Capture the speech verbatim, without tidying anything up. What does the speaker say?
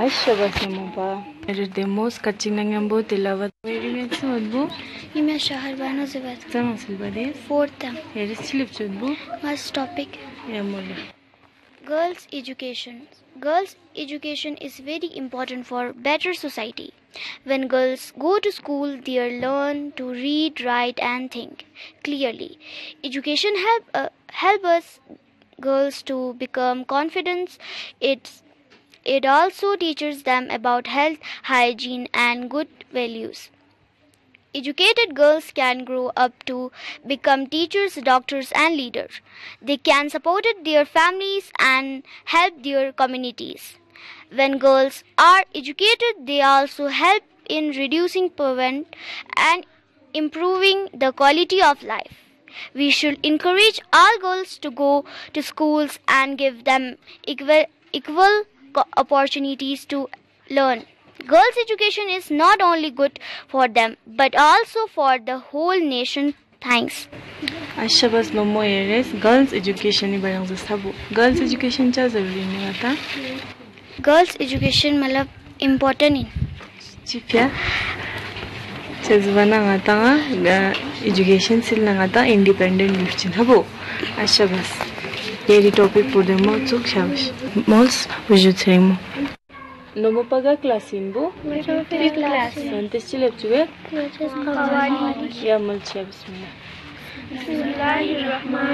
Ashabas namuba. Demos kaching nangambo tilawat. Very much madbu. Ime shahar bano zibat. Tama silbades. Fourth term. Here is chilip chudbu. Mas topic. Yamuli. Girls' education. Girls' education is very important for better society. When girls go to school, they learn to read, write, and think clearly. Education help uh, help us girls to become confident. It's it also teaches them about health, hygiene, and good values. Educated girls can grow up to become teachers, doctors, and leaders. They can support their families and help their communities. When girls are educated, they also help in reducing poverty and improving the quality of life. We should encourage all girls to go to schools and give them equal, equal opportunities to learn. Girls' education is not only good for them but also for the whole nation. Thanks. Ashabas momo eres girls education ni barang sabu. Girls education cha zaruri nahi hota. Girls' education मतलब important in. Chipya. Chazwana ngata nga education sil ngata independent livchin habo. Ashabas. Yeri topic pode mo chuk shabash. Mols wujud serimo. Nomo paga clasin bu. Fifth class. Santis chilep chube. Kawani. Ya mal chabis mina. Bismillahirrahmanirrahim.